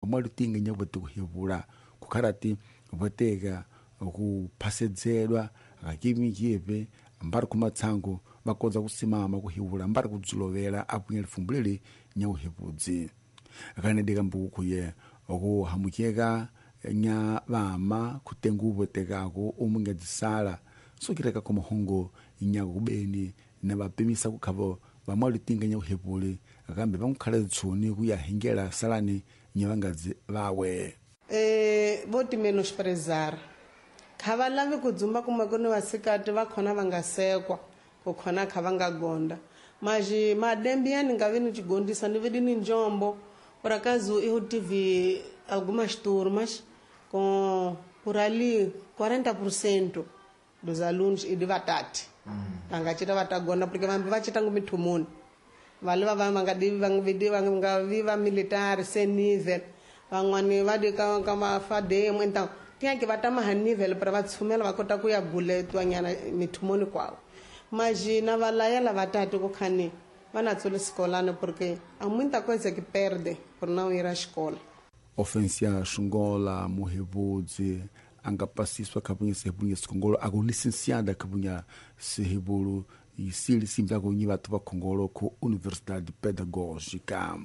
vamwali tinga nya vote kuhevula kukharati voteka kuphasedzedwa akakimikive ambari kumatsango vakodza kusimama kuhevula ambari kudzilovera apunya lifumbuleli nya uhevudzi akanedeka mbukuye okuhamukeka nya vama kutenga uvotekako umunga dzisala sokireka komuhongo nya kubeni na vapimisa kukhavo vamwali tinga nya uhevule akambe vamukhala dzitsuni kuyahengela salani nya vangadzi vawe voti menosprezar khava lavi kudzumba kumakoni vasikati vakhona vangasekwa kukhona kha vangagonda maji madembi yani ngavini chigondisa nividini njombo urakazu ihu tv algumas turmas por ali 40% dos alunos e de vatati vangachita vatagonda porque vambi vachita ngumithumuni vale vangaviva militar sem nível van'wani va le ka mafademo então tinha que vatamaha nível para vatshumela va kota ku ya buletwa nyana mithumoni kwawo mas na valayela vatati ku khani vana tsole escolana porque há muita coisa que perde por não ir à escola. Ofensia Xungola muhevudzi angapasiswa khapunha sehebulu sikongolo akulicenciada khapunha sehebulu isili simpla kunyi vatu va Khongolo ku Universidade Pedagógica.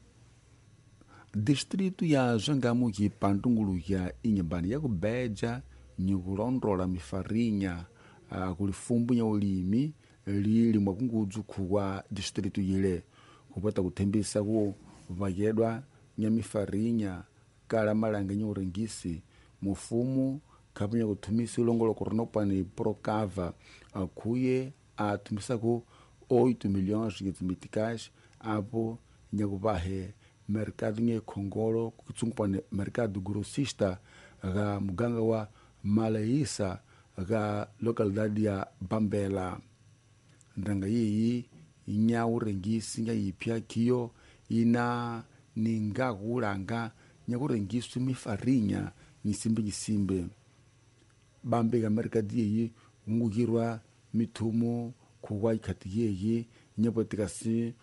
Distrito ya Jangamuki Pantungulu ya Inhambane ya kubeja nyukulondola mifarinha kulifumbu nya ulimi lili mwakungudzu kuwa distrito yile kupata kuthembisa ku vayedwa nya mifarinha kala malanga nya urengisi mufumu kapunya kuthumisa ulongolo koronopani Procava kuye athumisa ku 8 milhões de meticais apo nya kuvahe mercado nye Khongolo kutsungupane mercado grossista ga muganga wa Malaísa ga localidade ya Bambela ndanga iyi nya urengisi nya ipya kiyo ina ninga kulanga nya kurengisi mifarinha nyisimbe bambega mercado iyi ngukirwa mithumo kuwa ikati yeyi nya potikasi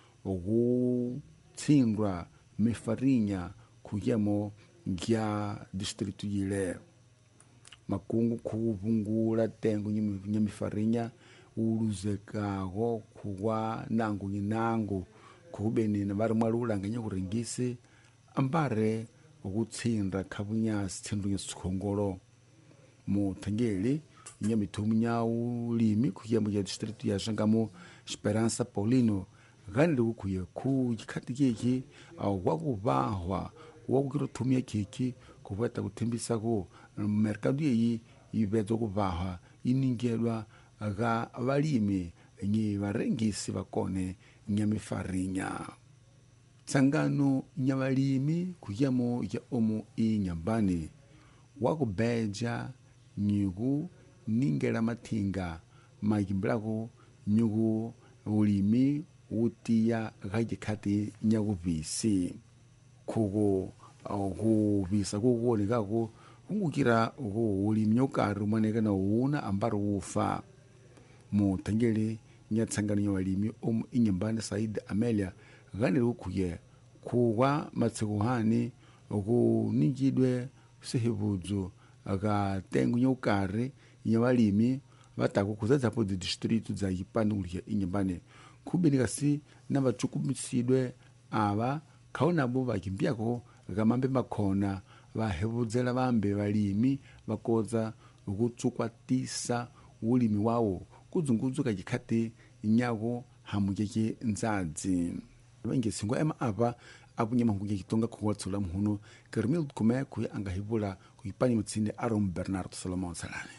tsindwa mifarinha kuyemo ngya distrito yile makungu kuvungula tengo nya mifarinha uluzekago kuwa nangu kubeni na vari mwalulanga nya kurengisi ambare ukutsinda khapunya sitsindu nya Khongolo mu thangeli nya mithumu nya ulimi kuyemo ya distrito ya Jangamo Esperança Paulino gani ukuye ku ikhati kiki wakuvahwa wakukirothumia kiki kuveta kuthembisa ku mercado yeyi ivetsa kuvahwa iningelwa ga valimi nyi varengisi vakone nya mifarinha tsangano nya valimi kuyemo ya omo Inhambane wakubeja nyuku ningela mathinga makimbilako nyuku ulimi utiya gajikhati nya kuvisi kuko kuvisa kukuonekako kungukira ulimi nyokari umaneka na una ambari ufa mu thangeli nya tsangano nya valimi omu Inhambane Said Amelia ganile ukuye kuwa matsekuhani kuningidwe sehevudzo aga tengo nya ukari nya valimi vatako kuzadzapo de distrito za Pantungulu ya Inhambane kubenikasi na vachukumisidwe ava khaonabo vakimbiako gamambe makhona vahevudzela vambe valimi vakodza ukutsukwatisa ulimi wawo kudzungudzuka chikhati nyako hamukeke ndzadzi vengesingo ema apa apunyama hunge kitonga kuwatsula mhuno Kermil kume kuya angahibula kuipani mutsinde Aron Bernardo Solomon Salane.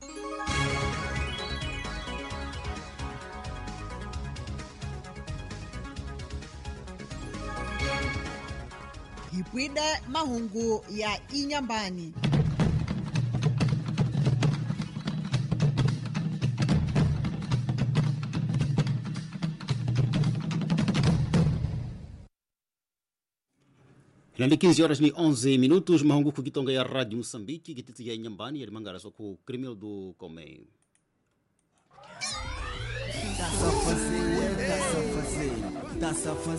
Hipwide mahungu ya Inhambane. Nandi 15h11 mahungu kukitonga ya Radio Moçambique kititi ya Inhambane ya mangara soko Criminal do Comé.